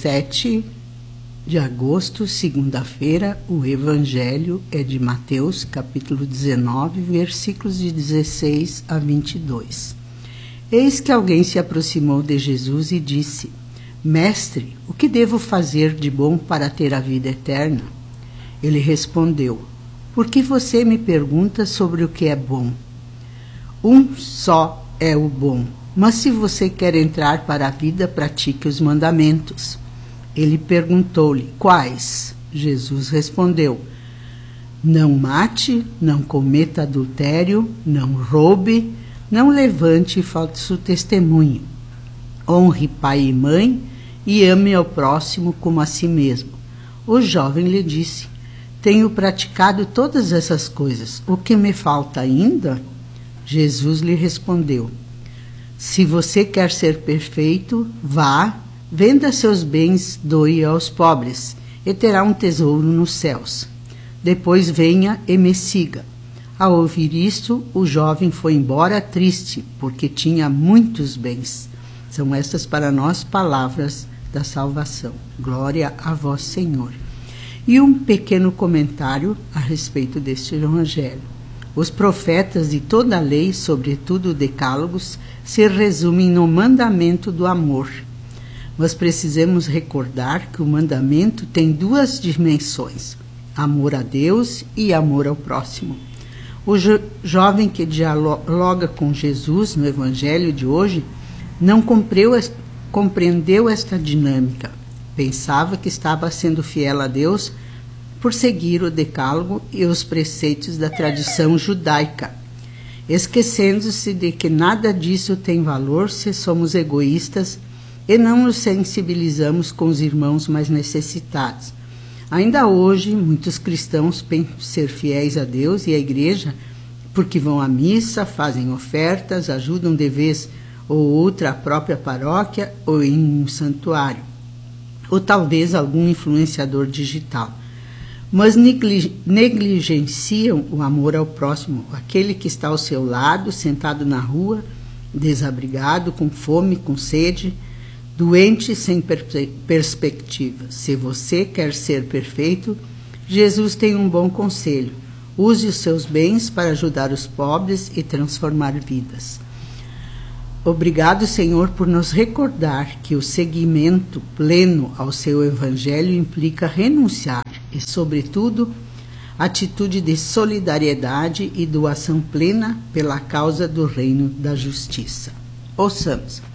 17 de agosto, segunda-feira, o Evangelho é de Mateus, capítulo 19, versículos de 16 a 22. Eis que alguém se aproximou de Jesus e disse: Mestre, o que devo fazer de bom para ter a vida eterna? Ele respondeu: Por que você me pergunta sobre o que é bom? Um só é o bom, mas se você quer entrar para a vida, pratique os mandamentos. Ele perguntou-lhe: Quais? Jesus respondeu: Não mate, não cometa adultério, não roube, não levante falso testemunho. Honre pai e mãe e ame ao próximo como a si mesmo. O jovem lhe disse: Tenho praticado todas essas coisas. O que me falta ainda? Jesus lhe respondeu: Se você quer ser perfeito, vá, venda seus bens, doe aos pobres, e terá um tesouro nos céus. Depois venha e me siga. Ao ouvir isto, o jovem foi embora triste, porque tinha muitos bens. São estas para nós palavras da salvação. Glória a vós, Senhor. E um pequeno comentário a respeito deste evangelho. Os profetas e toda a lei, sobretudo decálogos, se resumem no mandamento do amor. Mas precisamos recordar que o mandamento tem duas dimensões: amor a Deus e amor ao próximo. O jovem que dialoga com Jesus no evangelho de hoje não compreendeu esta dinâmica. Pensava que estava sendo fiel a Deus por seguir o decálogo e os preceitos da tradição judaica, esquecendo-se de que nada disso tem valor se somos egoístas e não nos sensibilizamos com os irmãos mais necessitados. Ainda hoje, muitos cristãos pensam ser fiéis a Deus e à igreja porque vão à missa, fazem ofertas, ajudam de vez ou outra a própria paróquia ou em um santuário, ou talvez algum influenciador digital. Mas negligenciam o amor ao próximo, aquele que está ao seu lado, sentado na rua, desabrigado, com fome, com sede, doente, sem perspectiva. Se você quer ser perfeito, Jesus tem um bom conselho: use os seus bens para ajudar os pobres e transformar vidas. Obrigado, Senhor, por nos recordar que o seguimento pleno ao seu evangelho implica renunciar e, sobretudo, atitude de solidariedade e doação plena pela causa do reino da justiça. Ouçamos.